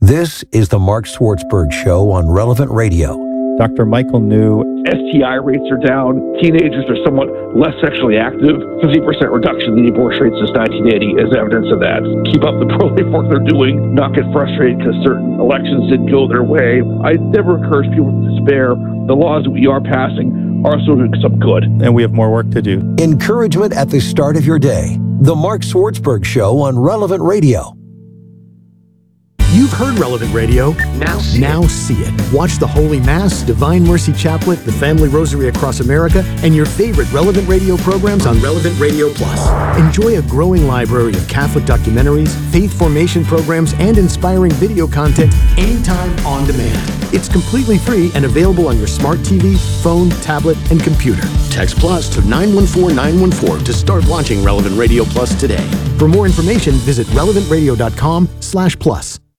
This is the Mark Swartzberg Show on Relevant Radio. Dr. Michael New. STI rates are down. Teenagers are somewhat less sexually active. 50% reduction in the abortion rate since 1980 is evidence of that. Keep up the pro-life work they're doing. Not get frustrated because certain elections didn't go their way. I never encourage people to despair. The laws that we are passing are also doing some good. And we have more work to do. Encouragement at the start of your day. The Mark Swartzberg Show on Relevant Radio. You've heard Relevant Radio. Now see it. Watch the Holy Mass, Divine Mercy Chaplet, the Family Rosary Across America, and your favorite Relevant Radio programs on Relevant Radio Plus. Enjoy a growing library of Catholic documentaries, faith formation programs, and inspiring video content anytime on demand. It's completely free and available on your smart TV, phone, tablet, and computer. Text Plus to 914914 to start watching Relevant Radio Plus today. For more information, visit relevantradio.com/plus.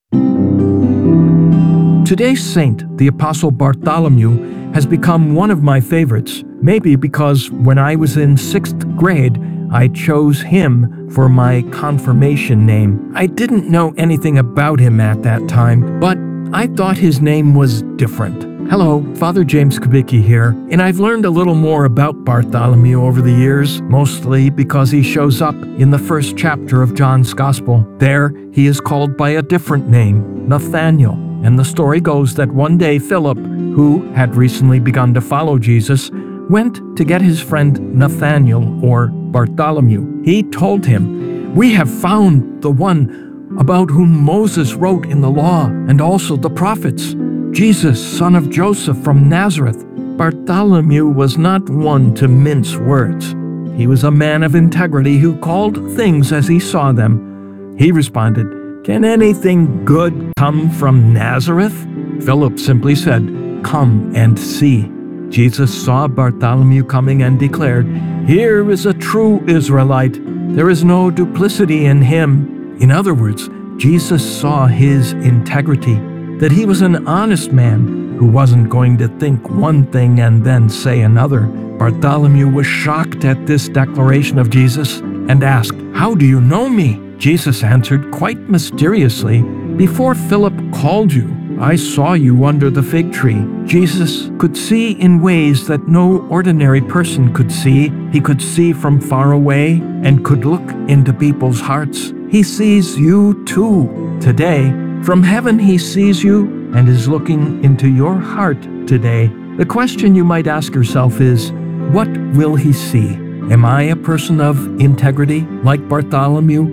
Today's saint, the Apostle Bartholomew, has become one of my favorites, maybe because when I was in 6th grade, I chose him for my confirmation name. I didn't know anything about him at that time, but I thought his name was different. Hello, Father James Kubicki here, and I've learned a little more about Bartholomew over the years, mostly because he shows up in the first chapter of John's Gospel. There, he is called by a different name, Nathaniel. And the story goes that one day Philip, who had recently begun to follow Jesus, went to get his friend Nathaniel, or Bartholomew. He told him, "We have found the one about whom Moses wrote in the law and also the prophets, Jesus, son of Joseph from Nazareth." Bartholomew was not one to mince words. He was a man of integrity who called things as he saw them. He responded, "Can anything good come from Nazareth?" Philip simply said, "Come and see." Jesus saw Bartholomew coming and declared, "Here is a true Israelite. There is no duplicity in him." In other words, Jesus saw his integrity, that he was an honest man who wasn't going to think one thing and then say another. Bartholomew was shocked at this declaration of Jesus and asked, "How do you know me?" Jesus answered quite mysteriously, "Before Philip called you, I saw you under the fig tree." Jesus could see in ways that no ordinary person could see. He could see from far away and could look into people's hearts. He sees you too today. From heaven he sees you and is looking into your heart today. The question you might ask yourself is, what will he see? Am I a person of integrity like Bartholomew?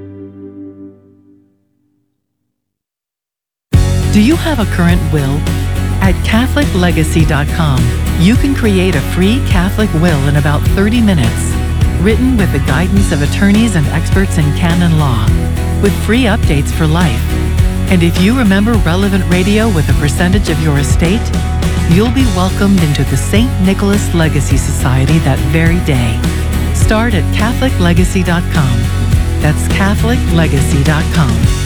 Do you have a current will? At CatholicLegacy.com, you can create a free Catholic will in about 30 minutes, written with the guidance of attorneys and experts in canon law, with free updates for life. And if you remember Relevant Radio with a percentage of your estate, you'll be welcomed into the St. Nicholas Legacy Society that very day. Start at CatholicLegacy.com. That's CatholicLegacy.com.